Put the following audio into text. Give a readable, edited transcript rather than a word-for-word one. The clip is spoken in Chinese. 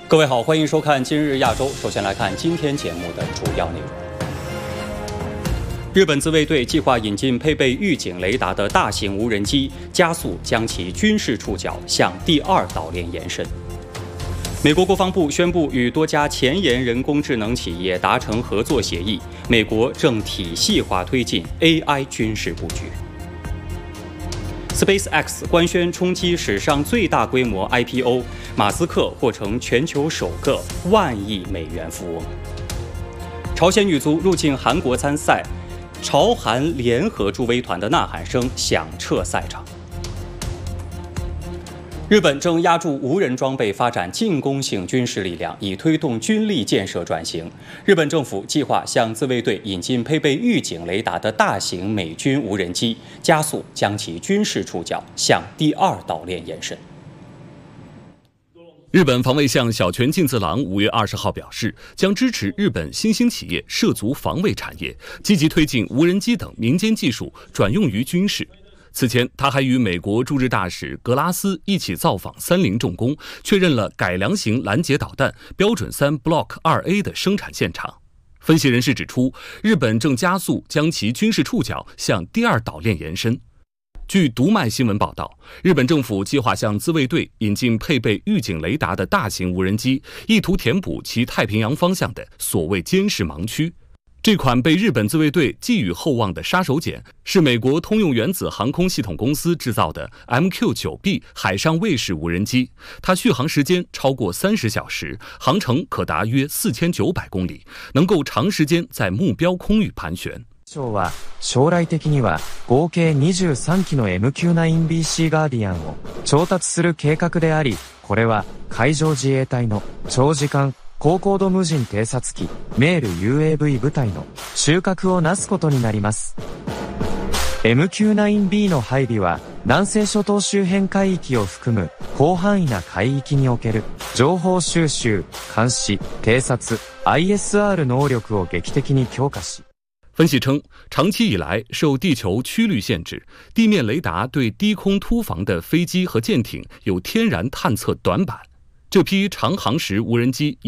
各位好，欢迎收看今日亚洲。首先来看今天节目的主要内容。日本自卫队计划引进配备预警雷达的大型无人机，加速将其军事触角向第二岛链延伸。美国国防部宣布与多家前沿人工智能企业达成合作协议，美国正体系化推进 AI 军事布局。SpaceX 官宣冲击史上最大规模 IPO， 马斯克或成全球首个10000亿美元富翁。朝鲜女足入境韩国参赛，朝韩联合助威团的呐喊声响彻赛场。日本正押注无人装备发展进攻性军事力量，以推动军力建设转型。日本政府计划向自卫队引进配备预警雷达的大型美军无人机，加速将其军事触角向第二岛链延伸。 日本防卫相小泉进次郎5月20号表示，将支持日本新兴企业涉足防卫产业，积极推进无人机等民间技术转用于军事。此前，他还与美国驻日大使格拉斯一起造访30重工，确认了改良型拦截导弹标准3 Block 2A 的生产现场。分析人士指出，日本正加速将其军事触角向第二岛链延伸。据读卖新闻报道，日本政府计划向自卫队引进配备预警雷达的大型无人机，意图填补其太平洋方向的所谓监视盲区。这款被日本自卫队寄予厚望的杀手锏，是美国通用原子航空系统公司制造的 MQ-9B 海上卫士无人机，它续航时间超过30小时，航程可达约4900公里，能够长时间在目标空域盘旋。 は将来的には合計23機の MQ-9BC ガーディアンを調達する計画であり、これは海上自衛隊の長時間高高度無人偵察機メール UAV 部隊の収穫をなすことになります。MQ-9B の配備は南西諸島周辺海域を含む広範囲な海域における情報収集、監視、偵察、ISR 能力を劇的に強化し。 分析称，长期以来受地球曲率限制，地面雷达对低空突防的飞机和舰艇有天然探测短板。这批长航时无人机